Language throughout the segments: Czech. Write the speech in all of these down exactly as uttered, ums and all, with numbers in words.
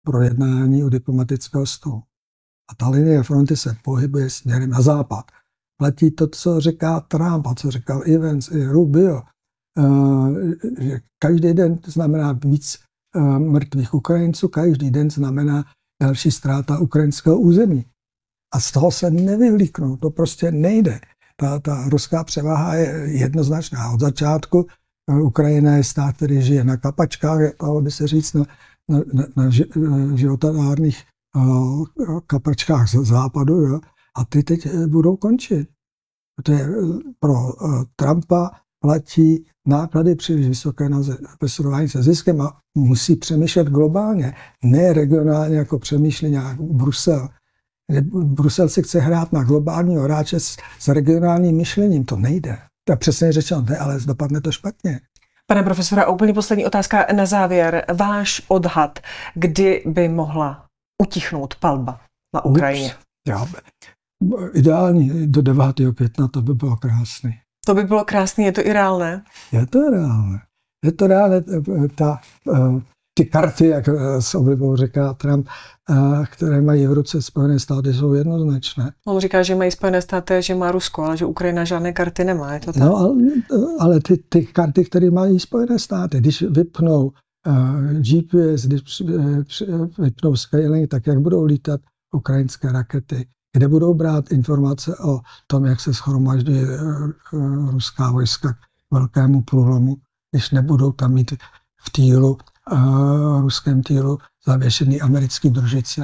pro jednání u diplomatického stolu. A ta linie fronty se pohybuje směrem na západ. Platí to, co říká Trump a co říkal Evans i Rubio, že každý den znamená víc mrtvých Ukrajinců, každý den znamená další ztráta ukrajinského území. A z toho se nevyvlíknou, to prostě nejde. Ta, ta ruská převaha je jednoznačná. Od začátku Ukrajina je stát, který žije na kapačkách, dalo by se říct, na, na, na, na životadárných kapačkách z západu, jo? A ty teď budou končit. Protože pro Trumpa platí náklady příliš vysoké na srovnání se ziskem a musí přemýšlet globálně, ne regionálně, jako přemýšlí nějak Brusel. Brusel si chce hrát na globálního hráče s, s regionálním myšlením. To nejde. To je přesně řečeno, ne, ale dopadne to špatně. Pane profesore, a úplně poslední otázka na závěr. Váš odhad, kdy by mohla utichnout palba na Ukrajině? Ups, já, ideální do devátého května, to by bylo krásné. To by bylo krásné, je to i reálné? Je to reálné. Je to reálné. Ta, ty karty, jak s oblibou říká Trump, které mají v ruce Spojené státy, jsou jednoznačné. On říká, že mají Spojené státy, že má Rusko, ale že Ukrajina žádné karty nemá. Je to tak? No, ale, ale ty, ty karty, které mají Spojené státy, když vypnou uh, G P S, když vypnou Skylink, tak jak budou lítat ukrajinské rakety, kde budou brát informace o tom, jak se shromaždí uh, ruská vojska k velkému průlomu, když nebudou tam mít v týlu, uh, ruském týlu zavěšený americký družice.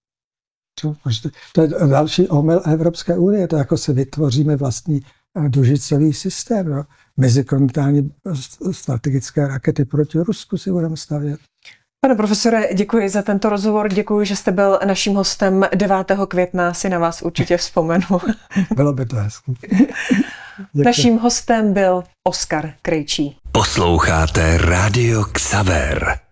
To je další omyl Evropské unie, to jako se vytvoříme vlastní družicový systém. No. Mezikontinentální strategické rakety proti Rusku si budeme stavět. Pane profesore, děkuji za tento rozhovor, děkuji, že jste byl naším hostem devátého května, si na vás určitě vzpomenu. Bylo by to hezké. Naším hostem byl Oskar Krejčí. Posloucháte Rádio Xaver.